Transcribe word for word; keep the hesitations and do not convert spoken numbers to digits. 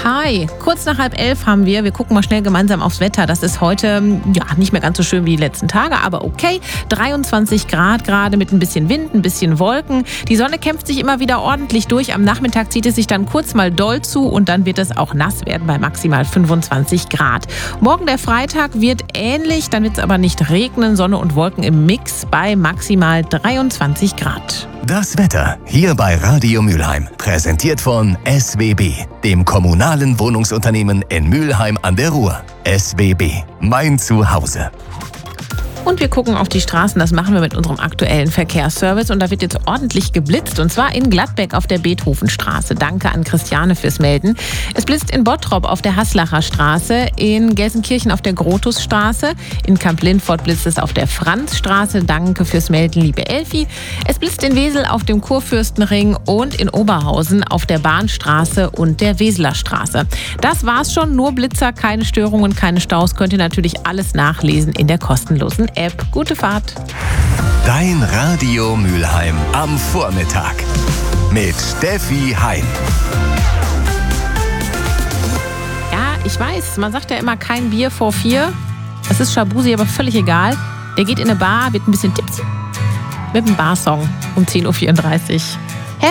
Hi, kurz nach halb elf haben wir. Wir gucken mal schnell gemeinsam aufs Wetter. Das ist heute ja nicht mehr ganz so schön wie die letzten Tage, aber okay. dreiundzwanzig Grad gerade mit ein bisschen Wind, ein bisschen Wolken. Die Sonne kämpft sich immer wieder ordentlich durch. Am Nachmittag zieht es sich dann kurz mal doll zu und dann wird es auch nass werden bei maximal fünfundzwanzig Grad. Morgen der Freitag wird ähnlich, dann wird es aber nicht regnen. Sonne und Wolken im Mix bei maximal dreiundzwanzig Grad. Das Wetter hier bei Radio Mülheim, präsentiert von S W B, dem kommunalen Wohnungsunternehmen in Mülheim an der Ruhr. S W B, mein Zuhause. Und wir gucken auf die Straßen, das machen wir mit unserem aktuellen Verkehrsservice. Und da wird jetzt ordentlich geblitzt, und zwar in Gladbeck auf der Beethovenstraße. Danke an Christiane fürs Melden. Es blitzt in Bottrop auf der Haslacher Straße, in Gelsenkirchen auf der Grotusstraße, in Kamp-Lindfort blitzt es auf der Franzstraße. Danke fürs Melden, liebe Elfi. Es blitzt in Wesel auf dem Kurfürstenring und in Oberhausen auf der Bahnstraße und der Weseler Straße. Das war's schon, nur Blitzer, keine Störungen, keine Staus. Könnt ihr natürlich alles nachlesen in der kostenlosen App. Gute Fahrt. Dein Radio Mülheim am Vormittag mit Steffi Heim. Ja, ich weiß, man sagt ja immer kein Bier vor vier. Das ist Schabusi, aber völlig egal. Der geht in eine Bar, wird ein bisschen tipsy mit einem Barsong um zehn Uhr vierunddreißig.